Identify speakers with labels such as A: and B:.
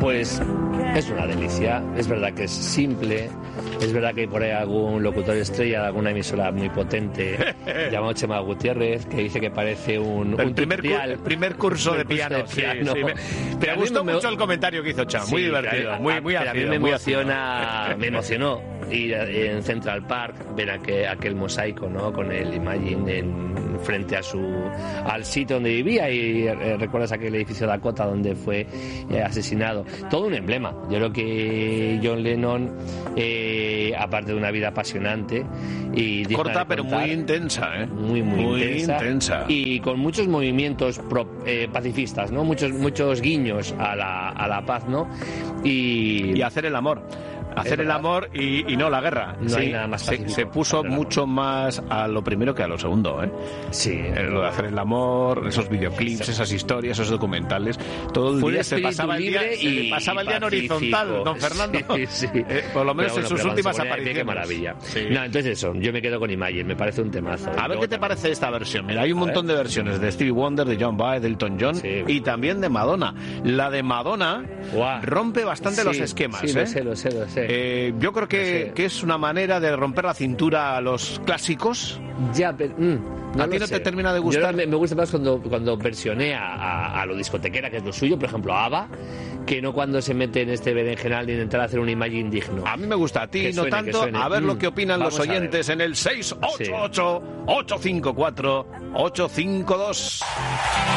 A: Pues es una delicia, es verdad que es simple, es verdad que hay por ahí algún locutor estrella de alguna emisora muy potente llamado Chema Gutiérrez, que dice que parece
B: el primer curso de piano. Me gustó mucho el comentario que hizo Chema, muy divertido, muy
A: ácido. A mí me emocionó ir en Central Park, ver aquel mosaico, ¿no? Con el Imagine frente al sitio donde vivía, y recuerdas aquel edificio Dakota donde fue asesinado. Todo un emblema. Yo creo que John Lennon, aparte de una vida apasionante y
B: corta pero muy intensa,
A: muy intensa, y con muchos movimientos pacifistas, ¿no? Muchos guiños a la paz, ¿no? Y
B: hacer el amor. Hacer el amor y no la guerra.
A: No hay nada más pacífico.
B: Se puso mucho más a lo primero que a lo segundo,
A: Sí.
B: Lo de hacer el amor, esos videoclips, esas historias, esos documentales. Todo el día se pasaba el día en horizontal, don Fernando.
A: Sí.
B: Por lo menos en sus últimas apariciones.
A: Qué maravilla. Sí. No, entonces eso, yo me quedo con Imagine, me parece un temazo.
B: A ver qué te parece esta versión. Mira, hay un montón de versiones de Stevie Wonder, de John Baez, de Elton John y también de Madonna. La de Madonna rompe bastante los esquemas.
A: Sí, lo sé.
B: Yo creo que es una manera de romper la cintura a los clásicos.
A: Ya, pero
B: ¿A ti no te termina de gustar?
A: Me gusta más cuando versionea a lo discotequera, que es lo suyo, por ejemplo, ABBA, que no cuando se mete en este berenjenal de intentar hacer un Imagine digno.
B: A mí me gusta, a ti no tanto. A ver lo que opinan los oyentes en el 688-854-852.